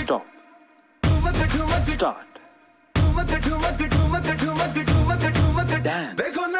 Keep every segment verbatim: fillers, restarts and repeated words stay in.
Stop. Start. Dance.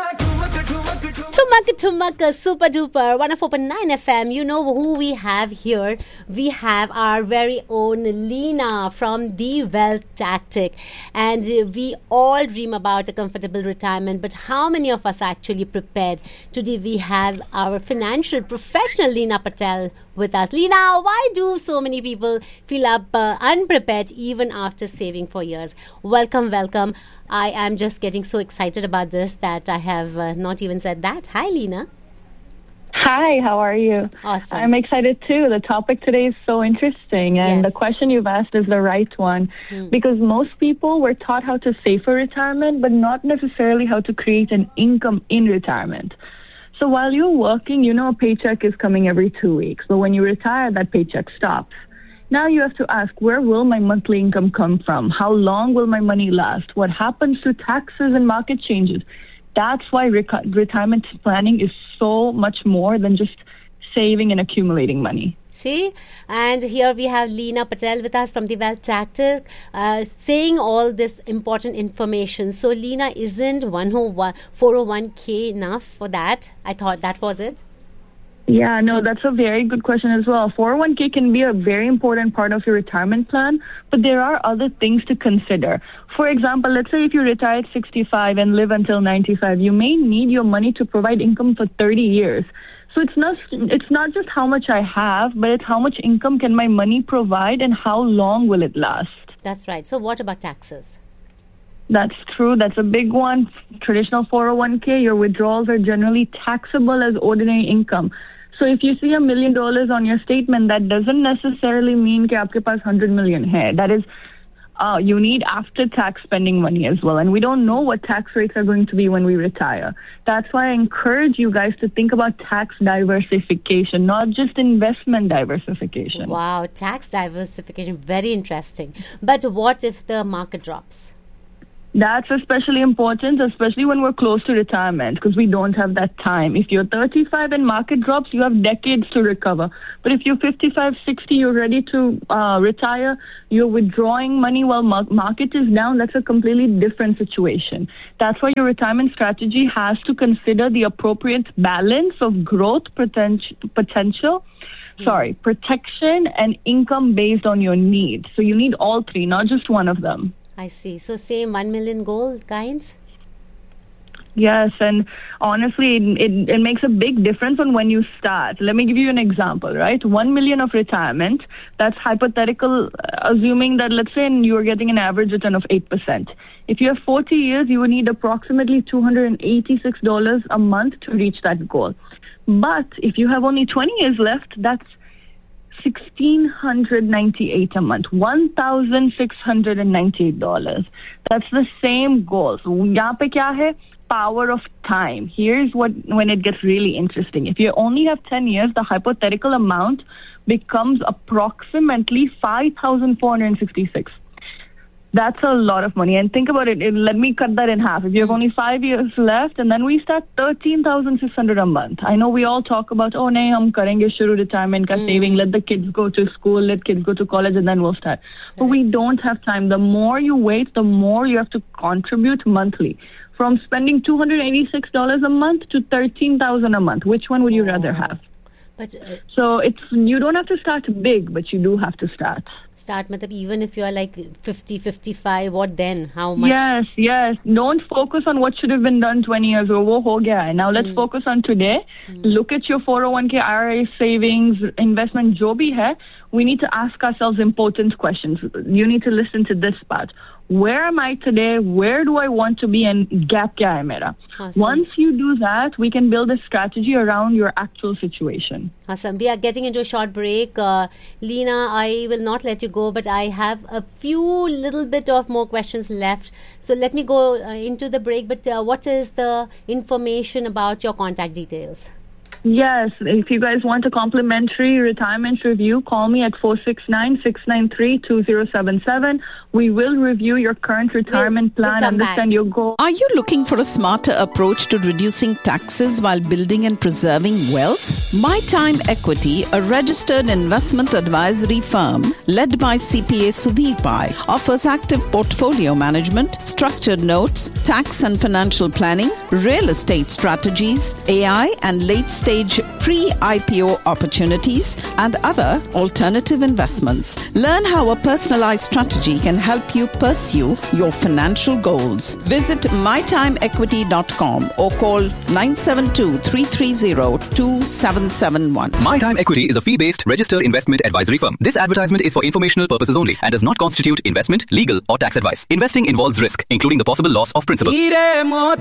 Tumaka Tumaka Super Duper one oh four point nine F M. You know who we have here. We have our very own Lena from The Wealth Tactic. And uh, we all dream about a comfortable retirement, but how many of us are actually prepared? Today we have our financial professional Lena Patel with us. Lena, why do so many people feel up uh, unprepared even after saving for years? Welcome, welcome. I am just getting so excited about this that I have uh, not even said that. Hi, Lena. Hi, how are you? Awesome. I'm excited too. The topic today is so interesting, and Yes. the question you've asked is the right one Hmm. because most people were taught how to save for retirement, but not necessarily how to create an income in retirement. So while you're working, you know a paycheck is coming every two weeks, but when you retire, that paycheck stops. Now you have to ask, where will my monthly income come from? How long will my money last? What happens to taxes and market changes? That's why rec- retirement planning is so much more than just saving and accumulating money. See, and here we have Lena Patel with us from The Wealth Tactic, uh, saying all this important information. So, Lena, isn't four oh one k enough for that? I thought that was it. Yeah, no, that's a very good question as well. four oh one k can be a very important part of your retirement plan, but there are other things to consider. For example, let's say if you retire at sixty-five and live until ninety-five, you may need your money to provide income for thirty years. So it's not it's not just how much I have, but it's how much income can my money provide and how long will it last. That's right. So, what about taxes? That's true. That's a big one. Traditional four oh one k, your withdrawals are generally taxable as ordinary income. So if you see a million dollars on your statement, that doesn't necessarily mean that aapke paas one hundred million hai. That is, uh, you need after-tax spending money as well. And we don't know what tax rates are going to be when we retire. That's why I encourage you guys to think about tax diversification, not just investment diversification. Wow, tax diversification, very interesting. But what if the market drops? That's especially important, especially when we're close to retirement, because we don't have that time. If you're thirty-five and market drops, you have decades to recover. But if you're fifty-five, sixty, you're ready to uh, retire, you're withdrawing money while mar- market is down, that's a completely different situation. That's why your retirement strategy has to consider the appropriate balance of growth poten- potential, sorry, protection and income based on your needs. So you need all three, not just one of them. I see. So, same one million goal kinds? Yes, and honestly, it, it, it makes a big difference on when you start. Let me give you an example, right? One million of retirement, that's hypothetical, uh, assuming that, let's say, you are getting an average return of eight percent. If you have forty years, you would need approximately two hundred eighty-six dollars a month to reach that goal. But if you have only twenty years left, that's one thousand six hundred ninety-eight dollars a month, one thousand six hundred ninety-eight dollars. That's the same goal. So, yahan pe kya hai? Power of time. Here's what when it gets really interesting. If you only have ten years, the hypothetical amount becomes approximately five thousand four hundred sixty-six. That's a lot of money. And think about it. it let me cut that in half. If you have only five years left, and then we start thirteen thousand six hundred a month. I know we all talk about, oh, nahin, hum karenge shuru retirement ka saving. Let the kids go to school, let kids go to college, and then we'll start. But we don't have time. The more you wait, the more you have to contribute monthly. From spending two hundred eighty-six dollars a month to thirteen thousand dollars a month. Which one would you rather have? But uh, So it's you don't have to start big, but you do have to start. start, matlab, even if you're like fifty, fifty-five, what then? How much? Yes, yes. Don't focus on what should have been done twenty years ago. Wo ho gaya hai. Now let's focus on today. Look at your four oh one k, I R A, savings, investment, jo bhi hai. We need to ask ourselves important questions. You need to listen to this part. Where am I today? Where do I want to be? And gap kya hai mera? Awesome. Once you do that, we can build a strategy around your actual situation. Awesome. We are getting into a short break. Uh, Lena, I will not let you go, but I have a few little bit of more questions left. So let me go uh, into the break. But uh, what is the information about your contact details? Yes, if you guys want a complimentary retirement review, call me at four six nine, six nine three, two zero seven seven. We will review your current retirement We'll- we'll plan, come understand back. your goal. Are you looking for a smarter approach to reducing taxes while building and preserving wealth? My Time Equity, a registered investment advisory firm led by C P A Sudhir Pai, offers active portfolio management, structured notes, tax and financial planning, real estate strategies, A I and late-stage pre-I P O opportunities, and other alternative investments. Learn how a personalized strategy can help you pursue your financial goals. Visit my time equity dot com or call nine seven two, three three zero, two seven seven one. My Time Equity is a fee-based registered investment advisory firm. This advertisement is for informational purposes only and does not constitute investment, legal or tax advice. Investing involves risk, including the possible loss of principal. हीरे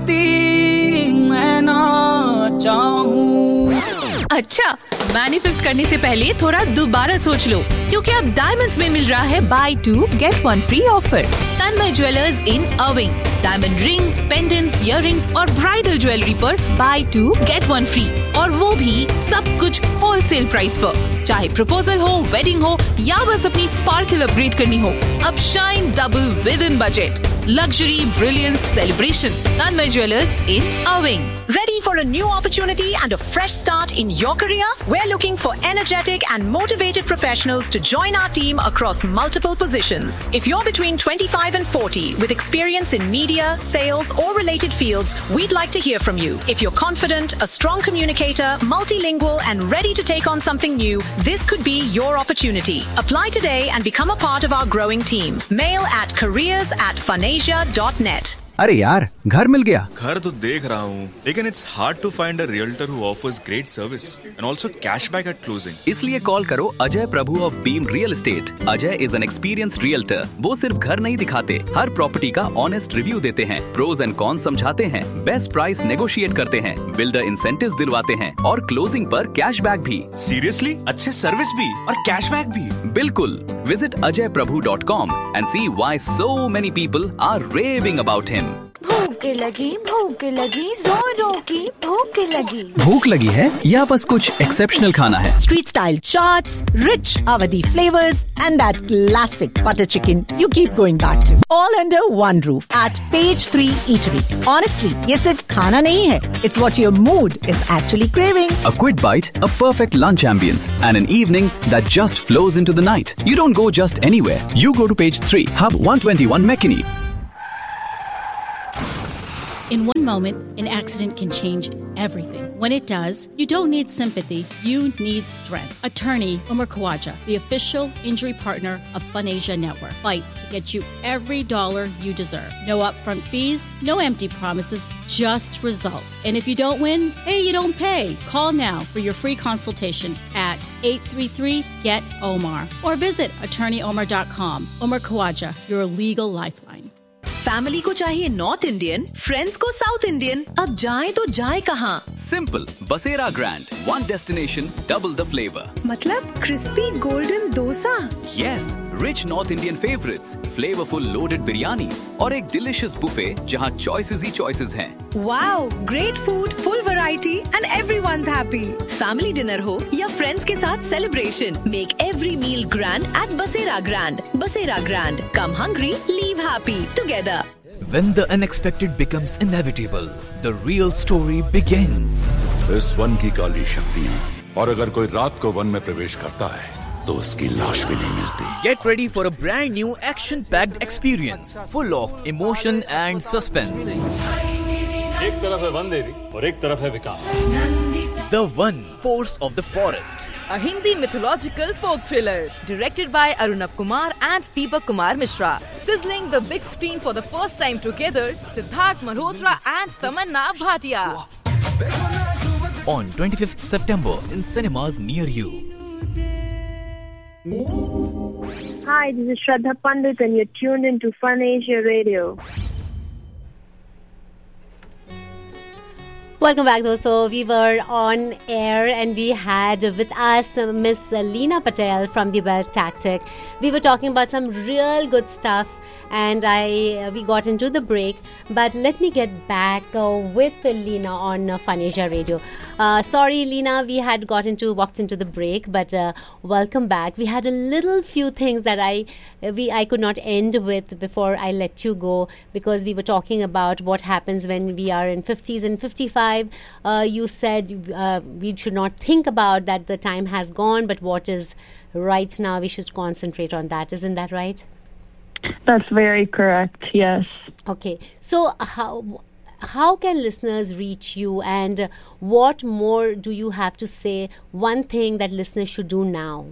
मोती मैं ना चाहूं। अच्छा, manifest करने से पहले थोड़ा दोबारा सोच लो, क्योंकि अब डायमंड्स में मिल रहा है by to get one free offer. Tanmay jewellers in अर्विंग, diamond rings, pendants, earrings और ब्राइडल ज्वेलरी पर by to get one free, और वो भी सब कुछ होलसेल प्राइस पर। चाहे प्रपोजल हो, वेडिंग हो या बस अपनी स्पार्कल अपग्रेड करनी हो, अब shine double with in budget. Luxury, brilliance, celebration. Tanmay Jewelers in Irving. Ready for a new opportunity and a fresh start in your career? We're looking for energetic and motivated professionals to join our team across multiple positions. If you're between twenty-five and forty with experience in media, sales or related fields, we'd like to hear from you. If you're confident, a strong communicator, multilingual and ready to take on something new, this could be your opportunity. Apply today and become a part of our growing team. Mail at careers at funasia dot net. अरे यार, घर मिल गया। घर तो देख रहा हूँ, लेकिन it's hard to find a realtor who offers great service and also cashback at closing. इसलिए कॉल करो अजय प्रभु of beam real estate. Ajay is an experienced realtor. वो सिर्फ घर नहीं दिखाते, हर प्रॉपर्टी का ऑनेस्ट रिव्यू देते हैं, प्रोज एंड कॉन्स समझाते हैं, बेस्ट प्राइस नेगोशिएट करते हैं, बिल्डर इंसेंटिव्स दिलवाते हैं और क्लोजिंग पर कैशबैक भी। Seriously? अच्छे सर्विस भी और कैशबैक भी? बिल्कुल। Visit ajay prabhu dot com and see why so many people are raving about him. भूख लगी भूख लगी जोरों की भूख लगी। भूख लगी है या बस कुछ एक्सेप्शनल खाना है? Street style chaats, rich Awadhi flavors, and that classic butter chicken you keep going back to. All under one roof at Page three Eatery. Honestly, ये सिर्फ खाना नहीं है. It's what your mood is actually craving. A quick bite, a perfect lunch ambience, and an evening that just flows into the night. You don't go just anywhere. You go to Page three, Hub one twenty-one Mechini. In one moment, an accident can change everything. When it does, you don't need sympathy, you need strength. Attorney Umar Khawaja, the official injury partner of FunAsia Network, fights to get you every dollar you deserve. No upfront fees, no empty promises, just results. And if you don't win, hey, you don't pay. Call now for your free consultation at eight three three, G E T O M A R or visit attorney omar dot com. Umar Khawaja, your legal lifeline. Family को चाहिए north Indian, friends को south Indian, अब जाए तो जाए कहाँ? Simple. Basera Grand. One destination, double the flavor. मतलब crispy golden dosa? Yes. Rich North Indian favorites, flavorful loaded biryanis और एक delicious buffet जहाँ choices ही choices हैं. Wow, great food, full variety and everyone's happy. Family dinner हो या friends के साथ celebration, make every meal grand at Basera Grand. Basera Grand. Come hungry, leave happy. Together. When the unexpected becomes inevitable, the real story begins. इस one की काली शक्ति, और अगर कोई रात को वन में प्रवेश करता है तो उसकी लाश भी नहीं मिलती। Get ready for a brand new action-packed experience full of emotion and suspense. एक तरफ है वंदेरी और एक तरफ है विकास। The One, Force of the Forest. A Hindi mythological folk thriller directed by Arunab Kumar and Deepak Kumar Mishra. Sizzling the big screen for the first time together, Siddharth Malhotra and Tamanna Bhatia. On twenty-fifth September in cinemas near you. Hi, this is Shraddha Pandit and you're tuned into FunAsia Radio. Welcome back, dosto. We were on air and we had with us uh, Miss Leena Patel from the Wealth Tactic. We were talking about some real good stuff, and I uh, we got into the break. But let me get back uh, with Leena on uh, Fun Asia Radio. Uh, sorry, Leena, we had got into walked into the break, but uh, welcome back. We had a little few things that I we I could not end with before I let you go, because we were talking about what happens when we are in fifties and fifty-five. Uh, you said uh, we should not think about that the time has gone, but what is right now, we should concentrate on that. Isn't that right? That's very correct, yes. Okay, so how how can listeners reach you, and what more do you have to say, one thing that listeners should do now?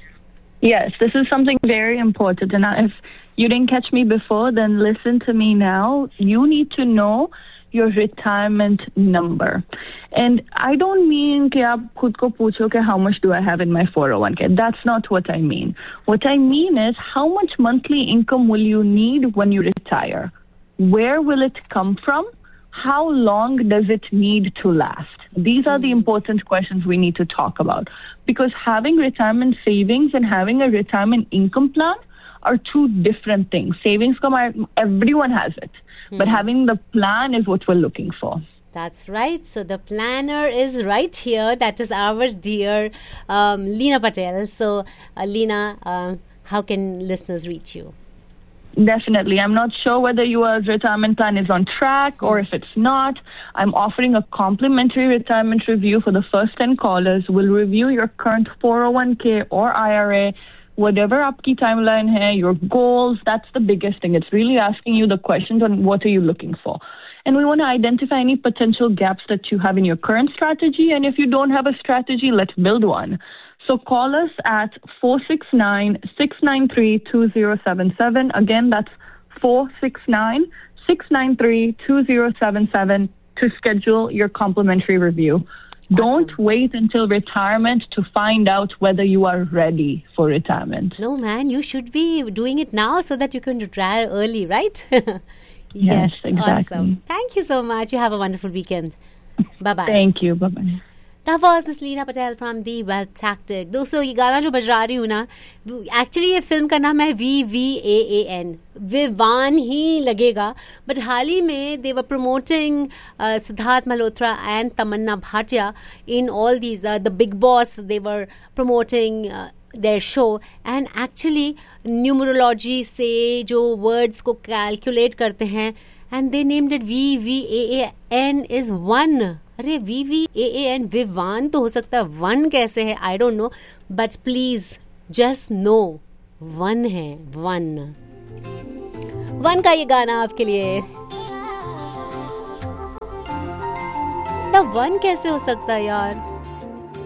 Yes, this is something very important, and if you didn't catch me before, then listen to me now. You need to know your retirement number. And I don't mean कि आप खुद को पूछो कि how much do I have in my four oh one k. That's not what I mean. What I mean is, how much monthly income will you need when you retire? Where will it come from? How long does it need to last? These are the important questions we need to talk about. Because having retirement savings and having a retirement income plan are two different things. Savings, everyone has it. Mm-hmm. But having the plan is what we're looking for. That's right. So the planner is right here. That is our dear um, Leena Patel. So, uh, Leena, uh, how can listeners reach you? Definitely. I'm not sure whether your retirement plan is on track or if it's not. I'm offering a complimentary retirement review for the first ten callers. We'll review your current four oh one k or I R A, whatever aapki timeline hai, your goals. That's the biggest thing. It's really asking you the questions on what are you looking for. And we want to identify any potential gaps that you have in your current strategy. And if you don't have a strategy, let's build one. So call us at four six nine, six nine three, two zero seven seven. Again, that's four six nine, six nine three, two zero seven seven to schedule your complimentary review. Awesome. Don't wait until retirement to find out whether you are ready for retirement. No, man, you should be doing it now so that you can retire early, right? yes, yes, exactly. Awesome. Thank you so much. You have a wonderful weekend. Bye-bye. Thank you. Bye-bye. That was Miss Leena Patel from The Wealth Tactic. दोस्तों, ये गाना जो बज रही हूँ ना, actually ये film का नाम है we V A A N, Vivaan ही लगेगा, बट हाल ही में दे वर promoting Siddharth Malhotra and Tamannaah Bhatia in all these the big boss. They were promoting their show, and actually numerology से जो वर्ड्स को कैलकुलेट करते हैं, and they named it V V A A N is one. अरे we V A A N Vivaan तो हो सकता है, वन कैसे है I don't know, but please just no one है, वन वन का ये गाना आपके लिए. तब वन कैसे हो सकता है यार?